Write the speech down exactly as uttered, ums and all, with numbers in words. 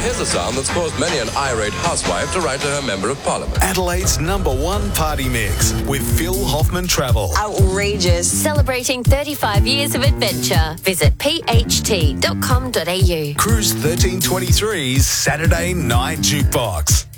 here's a sound that's caused many an irate housewife to write to her Member of Parliament. Adelaide's number one party mix with Phil Hoffman Travel. Outrageous. Celebrating thirty-five years of adventure. Visit p h t dot com dot a u. Cruise thirteen twenty-three's Saturday Night Jukebox.